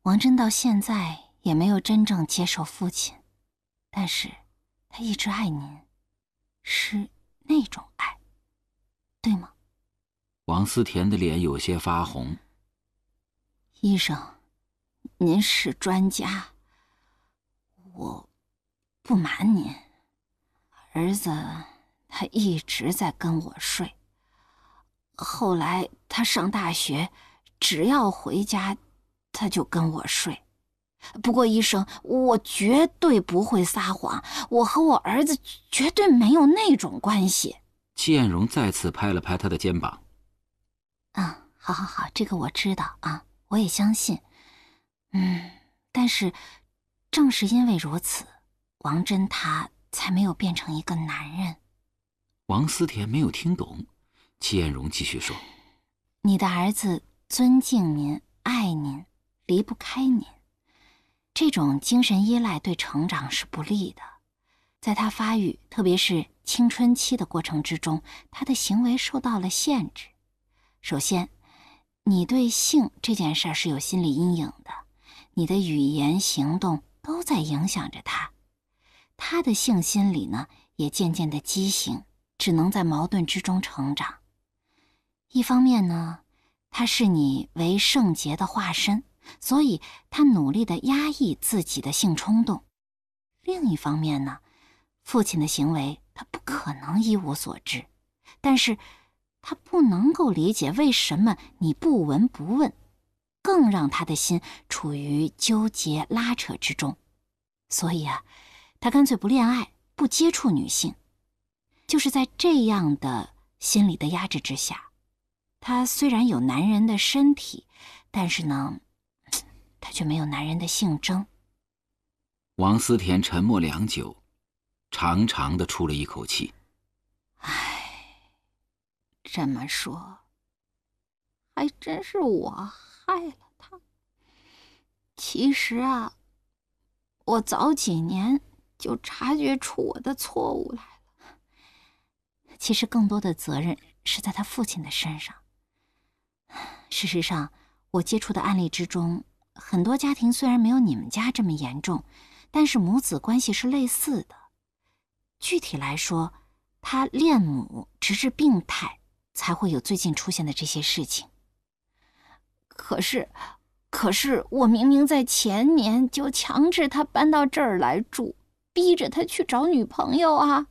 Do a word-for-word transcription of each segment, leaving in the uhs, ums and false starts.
王真到现在也没有真正接受父亲，但是他一直爱您，是那种爱，对吗？ 王思甜的脸有些发红。 医生，您是专家，我不瞒您，儿子他一直在跟我睡，后来他上大学，只要回家他就跟我睡。不过医生，我绝对不会撒谎，我和我儿子绝对没有那种关系。 戚艳荣再次拍了拍他的肩膀。 嗯，好好好，这个我知道啊，我也相信。嗯，但是正是因为如此，王真他才没有变成一个男人。 王思甜没有听懂，戚艳荣继续说： 你的儿子尊敬您，爱您，离不开您。这种精神依赖对成长是不利的，在他发育，特别是青春期的过程之中，他的行为受到了限制。首先，你对性这件事是有心理阴影的，你的语言行动都在影响着他，他的性心理呢也渐渐的畸形，只能在矛盾之中成长。一方面呢，他是你为圣洁的化身，所以他努力地压抑自己的性冲动。另一方面呢，父亲的行为他不可能一无所知，但是他不能够理解为什么你不闻不问，更让他的心处于纠结拉扯之中。所以啊，他干脆不恋爱，不接触女性。就是在这样的心理的压制之下，他虽然有男人的身体，但是呢，他却没有男人的性征。 王思甜沉默良久，长长的出了一口气。 唉，这么说，还真是我害了他。其实啊，我早几年就察觉出我的错误来了。其实更多的责任是在他父亲的身上。事实上，我接触的案例之中，很多家庭虽然没有你们家这么严重，但是母子关系是类似的。具体来说，他恋母直至病态，才会有最近出现的这些事情。可是，可是我明明在前年就强制他搬到这儿来住，逼着他去找女朋友啊。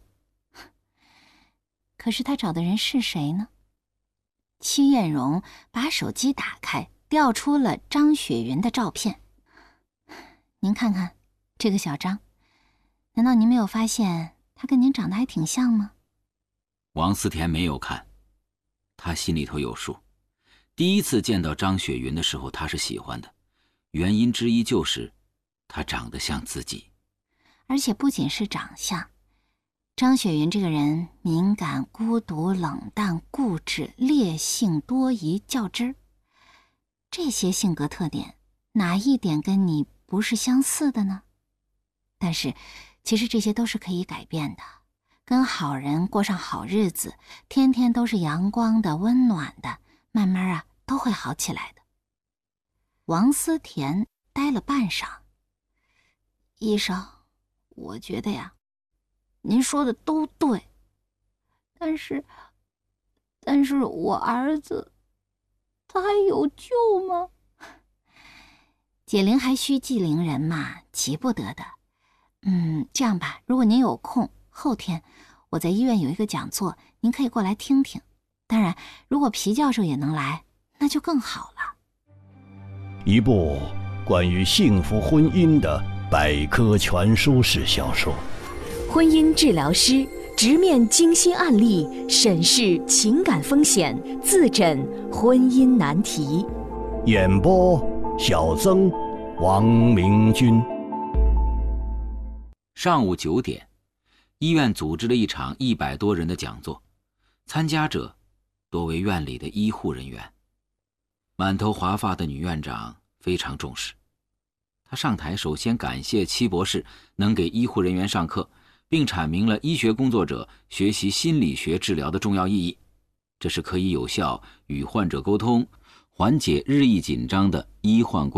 可是他找的人是谁呢？戚艳荣把手机打开，调出了张雪云的照片。您看看这个小张，难道您没有发现他跟您长得还挺像吗？ 王思甜没有看，他心里头有数。第一次见到张雪云的时候，他是喜欢的，原因之一就是他长得像自己。 而且不仅是长相，张雪云这个人敏感、孤独、冷淡、固执、烈性、多疑、较真儿，这些性格特点哪一点跟你不是相似的呢？但是其实这些都是可以改变的，跟好人过上好日子，天天都是阳光的、温暖的，慢慢啊都会好起来的。王思甜呆了半晌。医生，我觉得呀，您说的都对，但是，但是我儿子，他还有救吗？解铃还须系铃人嘛，急不得的。嗯，这样吧，如果您有空，后天我在医院有一个讲座，您可以过来听听。当然，如果皮教授也能来，那就更好了。 一部关于幸福婚姻的百科全书式小说。 婚姻治疗师直面精心案例，审视情感风险，自诊婚姻难题。 演播：小曾、王明君。 上午九点，医院组织了一场一百多人的讲座，参加者多为院里的医护人员。满头华发的女院长非常重视，她上台首先感谢戚博士能给医护人员上课，并阐明了医学工作者学习心理学治疗的重要意义，这是可以有效与患者沟通，缓解日益紧张的医患关系。